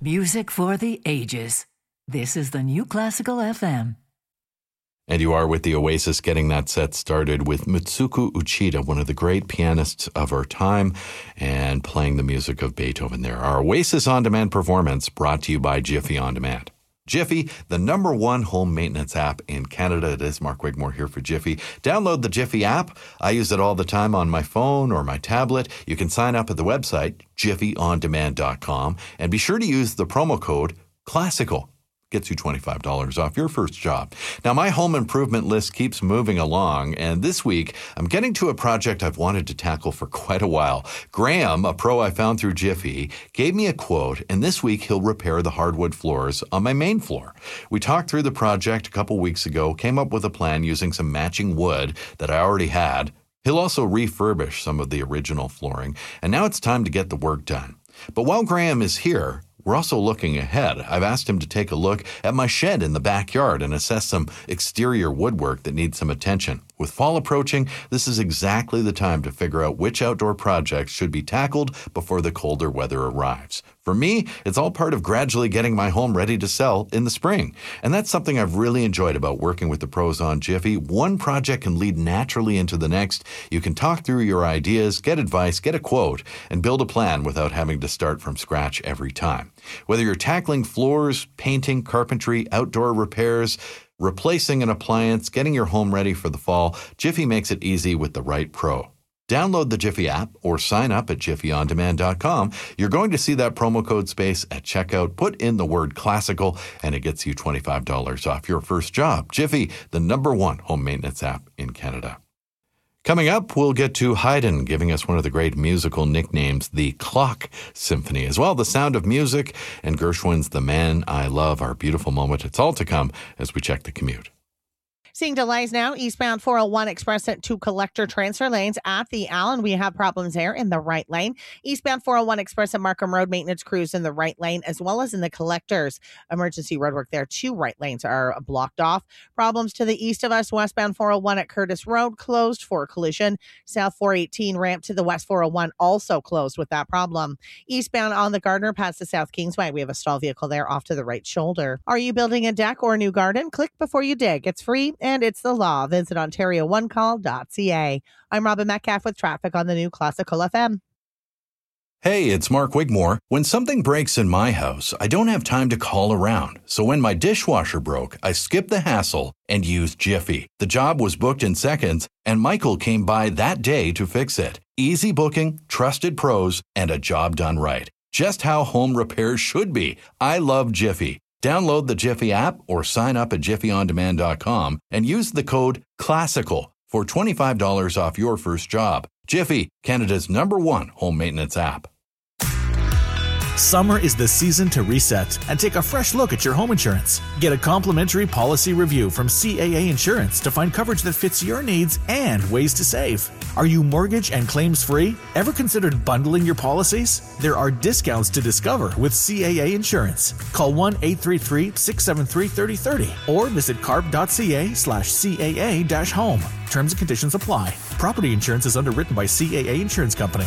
Music for the ages. This is the New Classical FM. And you are with the Oasis, getting that set started with Mitsuko Uchida, one of the great pianists of our time, and playing the music of Beethoven there. Our Oasis On Demand performance brought to you by Jiffy On Demand. Jiffy, the #1 home maintenance app in Canada. It is Mark Wigmore here for Jiffy. Download the Jiffy app. I use it all the time on my phone or my tablet. You can sign up at the website, jiffyondemand.com, and be sure to use the promo code CLASSICAL. Gets you $25 off your first job. Now, my home improvement list keeps moving along, and this week, I'm getting to a project I've wanted to tackle for quite a while. Graham, a pro I found through Jiffy, gave me a quote, and this week he'll repair the hardwood floors on my main floor. We talked through the project a couple weeks ago, came up with a plan using some matching wood that I already had. He'll also refurbish some of the original flooring, and now it's time to get the work done. But while Graham is here, we're also looking ahead. I've asked him to take a look at my shed in the backyard and assess some exterior woodwork that needs some attention. With fall approaching, this is exactly the time to figure out which outdoor projects should be tackled before the colder weather arrives. For me, it's all part of gradually getting my home ready to sell in the spring. And that's something I've really enjoyed about working with the pros on Jiffy. One project can lead naturally into the next. You can talk through your ideas, get advice, get a quote, and build a plan without having to start from scratch every time. Whether you're tackling floors, painting, carpentry, outdoor repairs, replacing an appliance, getting your home ready for the fall, Jiffy makes it easy with the right pro. Download the Jiffy app or sign up at jiffyondemand.com. You're going to see that promo code space at checkout. Put in the word classical and it gets you $25 off your first job. Jiffy, the #1 home maintenance app in Canada. Coming up, we'll get to Haydn giving us one of the great musical nicknames, the Clock Symphony, as well The Sound of Music, and Gershwin's The Man I Love, our beautiful moment. It's all to come as we check the commute. Seeing delays now, eastbound 401 Express at 2 collector transfer lanes at the Allen. We have problems there in the right lane. Eastbound 401 Express at Markham Road, maintenance crews in the right lane, as well as in the collectors. Emergency roadwork there. 2 right lanes are blocked off. Problems to the east of us, westbound 401 at Curtis Road, closed for collision. South 418 ramp to the west 401 also closed with that problem. Eastbound on the Gardner past the South Kingsway, we have a stall vehicle there off to the right shoulder. Are you building a deck or a new garden? Click before you dig. It's free and it's the law. Visit OntarioOneCall.ca. I'm Robin Metcalf with traffic on the New Classical FM. Hey, it's Mark Wigmore. When something breaks in my house, I don't have time to call around. So when my dishwasher broke, I skipped the hassle and used Jiffy. The job was booked in seconds, and Michael came by that day to fix it. Easy booking, trusted pros, and a job done right. Just how home repairs should be. I love Jiffy. Download the Jiffy app or sign up at jiffyondemand.com and use the code CLASSICAL for $25 off your first job. Jiffy, Canada's #1 home maintenance app. Summer is the season to reset and take a fresh look at your home insurance. Get a complimentary policy review from CAA Insurance to find coverage that fits your needs and ways to save. Are you mortgage and claims free? Ever considered bundling your policies? There are discounts to discover with CAA Insurance. Call 1-833-673-3030 or visit carp.ca/CAA-home. Terms and conditions apply. Property insurance is underwritten by CAA Insurance Company.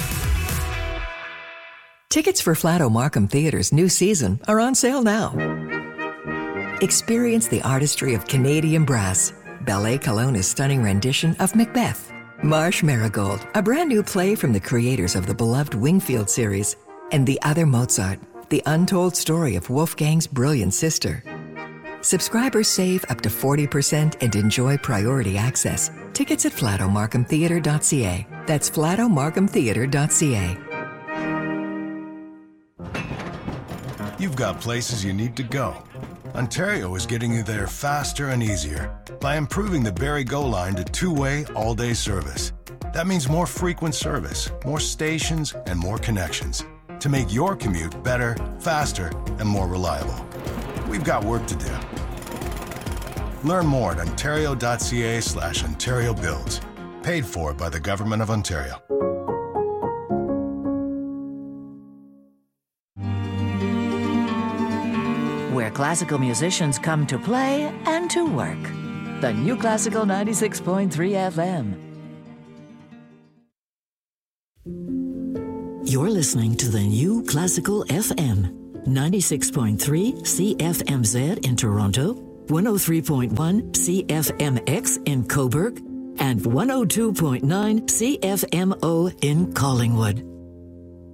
Tickets for Flato Markham Theatre's new season are on sale now. Experience the artistry of Canadian brass, Ballet Kelowna's stunning rendition of Macbeth, Marsh Marigold, a brand new play from the creators of the beloved Wingfield series, and The Other Mozart, the untold story of Wolfgang's brilliant sister. Subscribers save up to 40% and enjoy priority access. Tickets at flatomarkhamtheatre.ca. That's flatomarkhamtheatre.ca. You've got places you need to go. Ontario is getting you there faster and easier by improving the Barrie Go line to two-way, all-day service. That means more frequent service, more stations, and more connections to make your commute better, faster, and more reliable. We've got work to do. Learn more at ontario.ca/Ontario Builds. Paid for by the Government of Ontario. Where classical musicians come to play and to work. The New Classical 96.3 FM. You're listening to the New Classical FM, 96.3 CFMZ in Toronto, 103.1 CFMX in Cobourg, and 102.9 CFMO in Collingwood.